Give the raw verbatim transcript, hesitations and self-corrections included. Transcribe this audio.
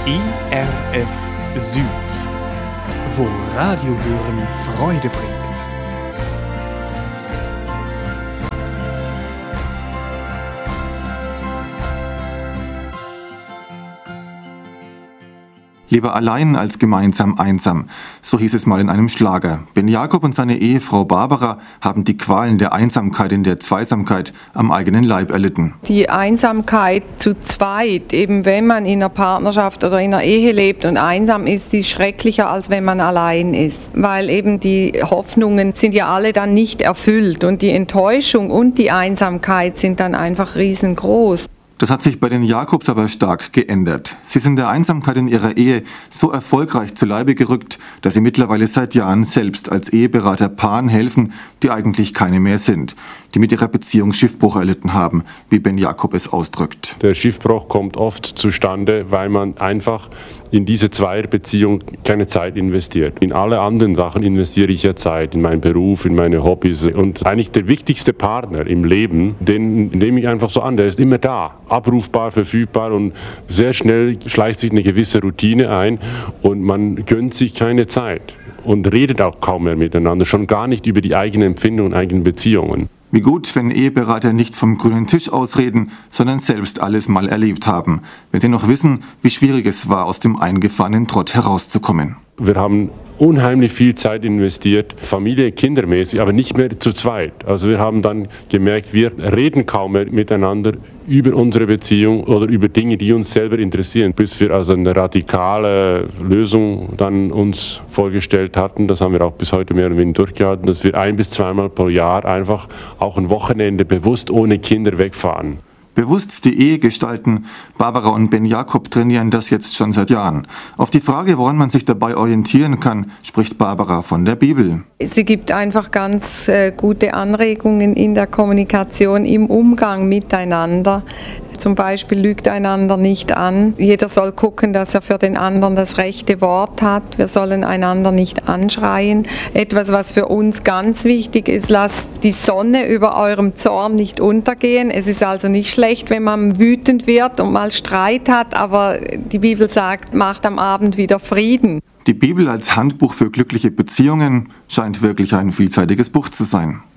E R F Süd, wo Radiohören Freude bringt. Lieber allein als gemeinsam einsam, so hieß es mal in einem Schlager. Ben Jakob und seine Ehefrau Barbara haben die Qualen der Einsamkeit in der Zweisamkeit am eigenen Leib erlitten. Die Einsamkeit zu zweit, eben wenn man in einer Partnerschaft oder in einer Ehe lebt und einsam ist, die ist schrecklicher, als wenn man allein ist. Weil eben die Hoffnungen sind ja alle dann nicht erfüllt und die Enttäuschung und die Einsamkeit sind dann einfach riesengroß. Das hat sich bei den Jakobs aber stark geändert. Sie sind der Einsamkeit in ihrer Ehe so erfolgreich zu Leibe gerückt, dass sie mittlerweile seit Jahren selbst als Eheberater Paaren helfen, die eigentlich keine mehr sind, die mit ihrer Beziehung Schiffbruch erlitten haben, wie Ben Jakob es ausdrückt. Der Schiffbruch kommt oft zustande, weil man einfach in diese Zweierbeziehung keine Zeit investiert. In alle anderen Sachen investiere ich ja Zeit, in meinen Beruf, in meine Hobbys. Und eigentlich der wichtigste Partner im Leben, den nehme ich einfach so an, der ist immer da, abrufbar, verfügbar und sehr schnell schleicht sich eine gewisse Routine ein und man gönnt sich keine Zeit und redet auch kaum mehr miteinander, schon gar nicht über die eigenen Empfindungen und eigenen Beziehungen. Wie gut, wenn Eheberater nicht vom grünen Tisch ausreden, sondern selbst alles mal erlebt haben, wenn sie noch wissen, wie schwierig es war, aus dem eingefahrenen Trott herauszukommen. Wir haben unheimlich viel Zeit investiert, Familie, kindermäßig, aber nicht mehr zu zweit. Also wir haben dann gemerkt, wir reden kaum mehr miteinander über unsere Beziehung oder über Dinge, die uns selber interessieren, bis wir also eine radikale Lösung dann uns vorgestellt hatten. Das haben wir auch bis heute mehr oder weniger durchgehalten, dass wir ein- bis zweimal pro Jahr einfach auch ein Wochenende bewusst ohne Kinder wegfahren. Bewusst die Ehe gestalten. Barbara und Ben Jakob trainieren das jetzt schon seit Jahren. Auf die Frage, woran man sich dabei orientieren kann, spricht Barbara von der Bibel. Sie gibt einfach ganz äh, gute Anregungen in der Kommunikation, im Umgang miteinander. Zum Beispiel lügt einander nicht an. Jeder soll gucken, dass er für den anderen das rechte Wort hat. Wir sollen einander nicht anschreien. Etwas, was für uns ganz wichtig ist, lasst die Sonne über eurem Zorn nicht untergehen. Es ist also nicht schlecht, wenn man wütend wird und mal Streit hat, aber die Bibel sagt, macht am Abend wieder Frieden. Die Bibel als Handbuch für glückliche Beziehungen scheint wirklich ein vielseitiges Buch zu sein.